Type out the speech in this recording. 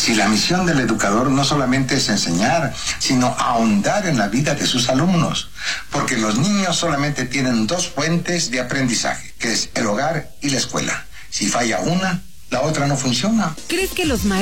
Si la misión del educador no solamente es enseñar, sino ahondar en la vida de sus alumnos, porque los niños solamente tienen dos fuentes de aprendizaje, que es el hogar y la escuela. Si falla una, la otra no funciona. ¿Crees que los